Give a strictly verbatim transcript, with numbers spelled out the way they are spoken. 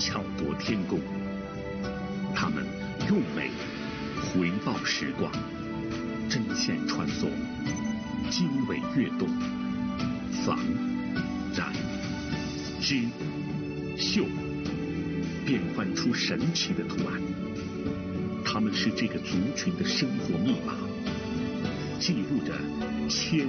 巧夺天工。他们用美回报时光，针线穿梭，经纬跃动，纺、染、织、绣，变换出神奇的图案。他们是这个族群的生活密码，记录着千